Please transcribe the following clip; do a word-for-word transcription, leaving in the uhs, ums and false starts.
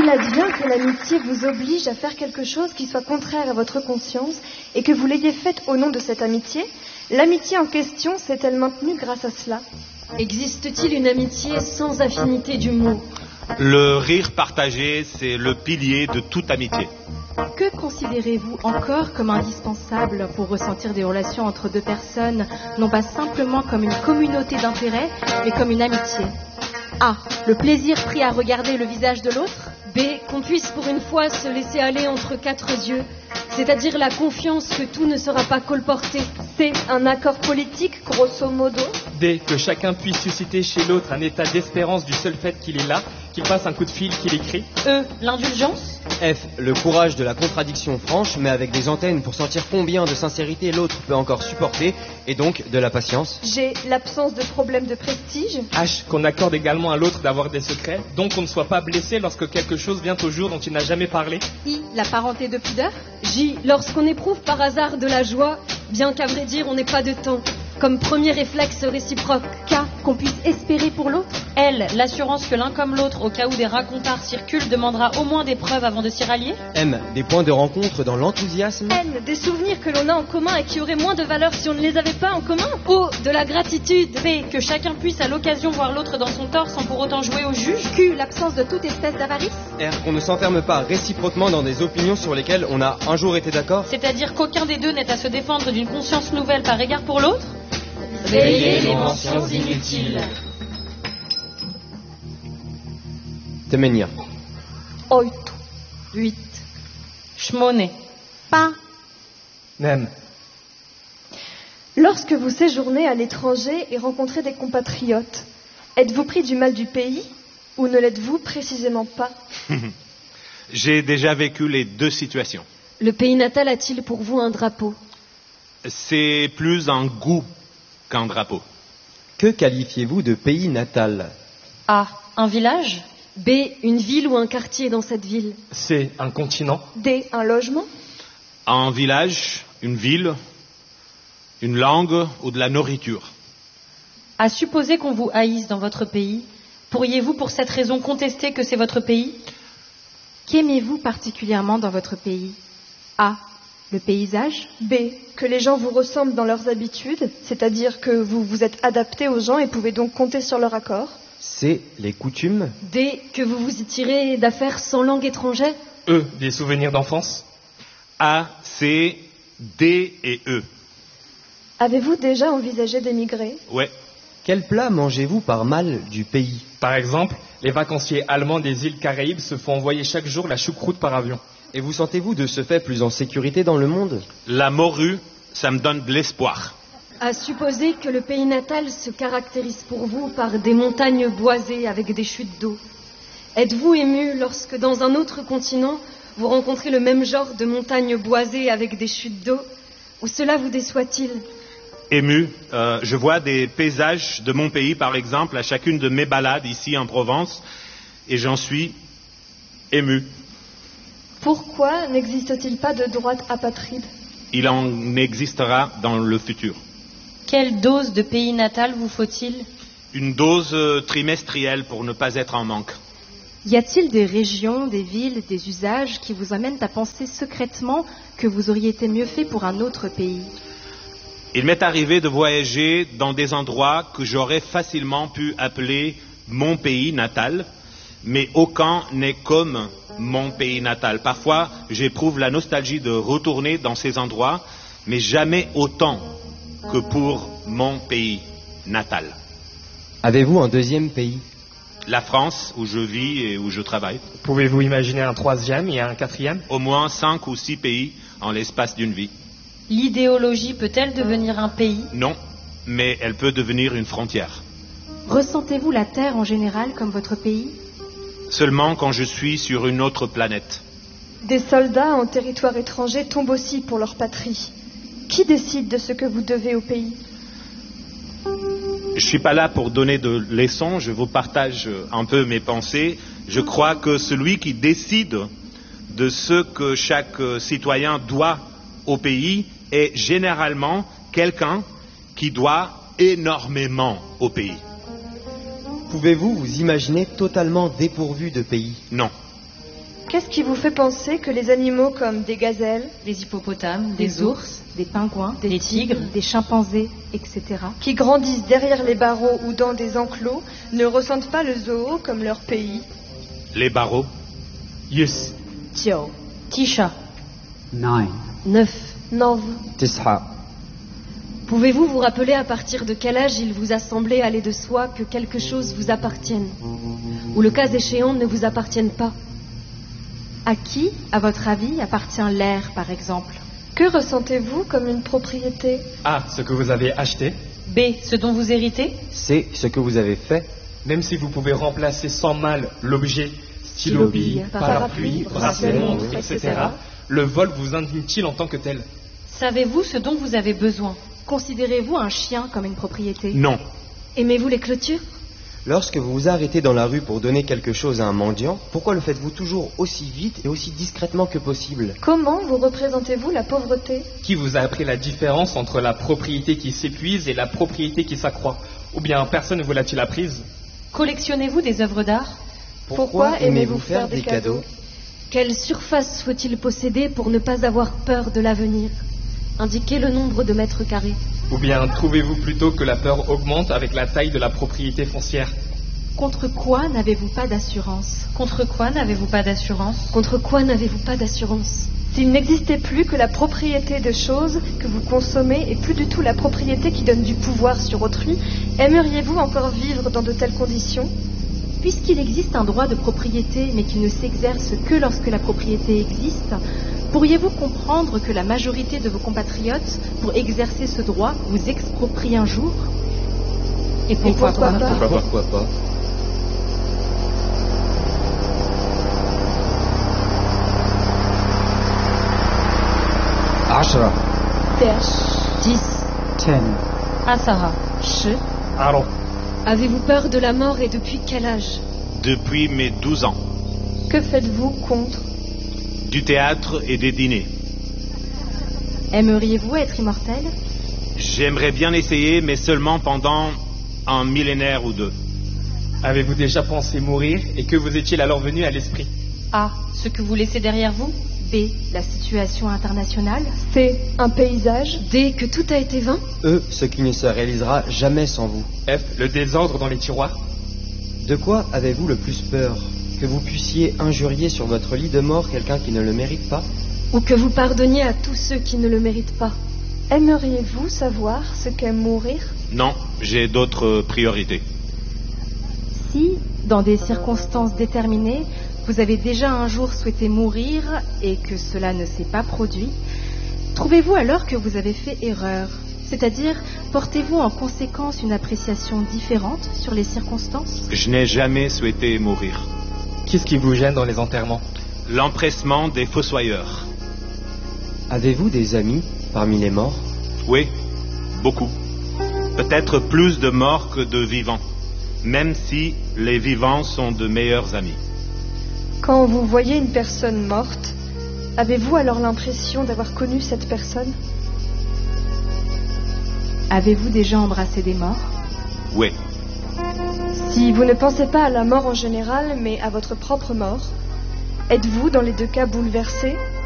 il advient que l'amitié vous oblige à faire quelque chose qui soit contraire à votre conscience et que vous l'ayez faite au nom de cette amitié, l'amitié en question s'est-elle maintenue grâce à cela? Existe-t-il une amitié sans affinité d'humour? Le rire partagé, c'est le pilier de toute amitié. Que considérez-vous encore comme indispensable pour ressentir des relations entre deux personnes, non pas simplement comme une communauté d'intérêts, mais comme une amitié? A. Le plaisir pris à regarder le visage de l'autre. B. Qu'on puisse pour une fois se laisser aller entre quatre yeux, c'est-à-dire la confiance que tout ne sera pas colporté. C. Un accord politique, grosso modo. D. Que chacun puisse susciter chez l'autre un état d'espérance du seul fait qu'il est là, qu'il passe un coup de fil, qu'il écrit. E. L'indulgence. F. Le courage de la contradiction franche, mais avec des antennes pour sentir combien de sincérité l'autre peut encore supporter, et donc de la patience. G. L'absence de problème de prestige. H. Qu'on accorde également à l'autre d'avoir des secrets, donc qu'on ne soit pas blessé lorsque quelque chose vient au jour dont il n'a jamais parlé. I. La parenté de pudeur. J. Lorsqu'on éprouve par hasard de la joie, bien qu'à vrai dire on n'ait pas de temps, comme premier réflexe réciproque. K. Qu'on puisse espérer pour l'autre. L. L'assurance que l'un comme l'autre, au cas où des racontards circulent, demandera au moins des preuves avant de s'y rallier. M. Des points de rencontre dans l'enthousiasme. N. Des souvenirs que l'on a en commun et qui auraient moins de valeur si on ne les avait pas en commun. O. De la gratitude. P. Que chacun puisse à l'occasion voir l'autre dans son tort sans pour autant jouer au juge. Q. L'absence de toute espèce d'avarice. R. Qu'on ne s'enferme pas réciproquement dans des opinions sur lesquelles on a un jour été d'accord. C'est-à-dire qu'aucun des deux n'est à se défendre d'une conscience nouvelle par égard pour l'autre. Veillez les mentions inutiles. Temenir. Oito. huit. Schmoné. Pas. Nem. Lorsque vous séjournez à l'étranger et rencontrez des compatriotes, êtes-vous pris du mal du pays ou ne l'êtes-vous précisément pas? J'ai déjà vécu les deux situations. Le pays natal a-t-il pour vous un drapeau? C'est plus un goût qu'un drapeau. Que qualifiez-vous de pays natal? A. Un village. B. Une ville ou un quartier dans cette ville. C. Un continent. D. Un logement. Un village, une ville, une langue ou de la nourriture. À supposer qu'on vous haïsse dans votre pays, pourriez-vous pour cette raison contester que c'est votre pays? Qu'aimez-vous particulièrement dans votre pays? A. Le paysage. B. Que les gens vous ressemblent dans leurs habitudes, c'est-à-dire que vous vous êtes adapté aux gens et pouvez donc compter sur leur accord. C. Les coutumes. D. Que vous vous y tirez d'affaires sans langue étrangère. E. Des souvenirs d'enfance. A, C, D et E. Avez-vous déjà envisagé d'émigrer? Ouais. Quel plat mangez-vous par mal du pays? Par exemple, les vacanciers allemands des îles Caraïbes se font envoyer chaque jour la choucroute par avion. Et vous sentez-vous de ce fait plus en sécurité dans le monde? La morue, ça me donne de l'espoir. À supposer que le pays natal se caractérise pour vous par des montagnes boisées avec des chutes d'eau. Êtes-vous ému lorsque dans un autre continent, vous rencontrez le même genre de montagnes boisées avec des chutes d'eau? Ou cela vous déçoit-il? Ému, euh, je vois des paysages de mon pays, par exemple, à chacune de mes balades ici en Provence, et j'en suis ému. Pourquoi n'existe-t-il pas de droite apatride? Il en existera dans le futur. Quelle dose de pays natal vous faut-il? Une dose euh, trimestrielle pour ne pas être en manque. Y a-t-il des régions, des villes, des usages qui vous amènent à penser secrètement que vous auriez été mieux fait pour un autre pays? Il m'est arrivé de voyager dans des endroits que j'aurais facilement pu appeler mon pays natal, mais aucun n'est comme mon pays natal. Parfois, j'éprouve la nostalgie de retourner dans ces endroits, mais jamais autant que pour mon pays natal. Avez-vous un deuxième pays? La France, où je vis et où je travaille. Pouvez-vous imaginer un troisième et un quatrième? Au moins cinq ou six pays en l'espace d'une vie. L'idéologie peut-elle devenir un pays? Non, mais elle peut devenir une frontière. Ressentez-vous la Terre en général comme votre pays? Seulement quand je suis sur une autre planète. Des soldats en territoire étranger tombent aussi pour leur patrie. Qui décide de ce que vous devez au pays? Je ne suis pas là pour donner de leçons, je vous partage un peu mes pensées. Je crois que celui qui décide de ce que chaque citoyen doit au pays est généralement quelqu'un qui doit énormément au pays. Pouvez-vous vous imaginer totalement dépourvu de pays? Non. Qu'est-ce qui vous fait penser que les animaux comme des gazelles, Des hippopotames, Des des, ours, des pingouins, des tigres, des chimpanzés, et cetera, qui grandissent derrière les barreaux ou dans des enclos, ne ressentent pas le zoo comme leur pays? Les barreaux. Yus. Tio, Tisha, nine, Neuf. Nov. Tisha. Pouvez-vous vous rappeler à partir de quel âge il vous a semblé aller de soi que quelque chose vous appartienne, ou le cas échéant ne vous appartienne pas? à qui, à votre avis, appartient l'air, par exemple? Que ressentez-vous comme une propriété? A. Ce que vous avez acheté. B. Ce dont vous héritez, C. Ce que vous avez fait. Même si vous pouvez remplacer sans mal l'objet, stylo, bille, parapluie, bracelet, montre, et cetera, le vol vous indigne-t-il en tant que tel? savez-vous ce dont vous avez besoin? Considérez-vous un chien comme une propriété? Non. Aimez-vous les clôtures? Lorsque vous vous arrêtez dans la rue pour donner quelque chose à un mendiant, pourquoi le faites-vous toujours aussi vite et aussi discrètement que possible? Comment vous représentez-vous la pauvreté? Qui vous a appris la différence entre la propriété qui s'épuise et la propriété qui s'accroît? Ou bien personne ne vous l'a-t-il apprise? Collectionnez-vous des œuvres d'art? Pourquoi aimez-vous faire des cadeaux? Quelle surface faut-il posséder pour ne pas avoir peur de l'avenir? Indiquez le nombre de mètres carrés. Ou bien trouvez-vous plutôt que la peur augmente avec la taille de la propriété foncière? Contre quoi n'avez-vous pas d'assurance? Contre quoi n'avez-vous pas d'assurance? Contre quoi n'avez-vous pas d'assurance? S'il n'existait plus que la propriété de choses que vous consommez et plus du tout la propriété qui donne du pouvoir sur autrui, aimeriez-vous encore vivre dans de telles conditions? Puisqu'il existe un droit de propriété, mais qui ne s'exerce que lorsque la propriété existe, pourriez-vous comprendre que la majorité de vos compatriotes, pour exercer ce droit, vous exproprient un jour? Et pourquoi, pourquoi pas, pas Pourquoi, pourquoi pas? عشرة, Dix. ten, Asara, Che, Alors, Avez-vous peur de la mort et depuis quel âge? Depuis mes douze ans. Que faites-vous contre? Du théâtre et des dîners. aimeriez-vous être immortel? J'aimerais bien essayer, mais seulement pendant un millénaire ou deux. avez-vous déjà pensé mourir et que vous étiez alors venu à l'esprit? A. Ce que vous laissez derrière vous, B. La situation internationale. C. Un paysage. D. Que tout a été vain? E. Ce qui ne se réalisera jamais sans vous. F. Le désordre dans les tiroirs. De quoi avez-vous le plus peur? Que vous puissiez injurier sur votre lit de mort quelqu'un qui ne le mérite pas? Ou que vous pardonniez à tous ceux qui ne le méritent pas? Aimeriez-vous savoir ce qu'est mourir? Non, j'ai d'autres priorités. Si, dans des circonstances déterminées, vous avez déjà un jour souhaité mourir et que cela ne s'est pas produit, trouvez-vous alors que vous avez fait erreur? C'est-à-dire, portez-vous en conséquence une appréciation différente sur les circonstances? Je n'ai jamais souhaité mourir. Qu'est-ce qui vous gêne dans les enterrements? L'empressement des fossoyeurs. Avez-vous des amis parmi les morts? Oui, beaucoup. Peut-être plus de morts que de vivants, même si les vivants sont de meilleurs amis. Quand vous voyez une personne morte, avez-vous alors l'impression d'avoir connu cette personne? Avez-vous déjà embrassé des morts? Oui, Si vous ne pensez pas à la mort en général, mais à votre propre mort, êtes-vous dans les deux cas bouleversé?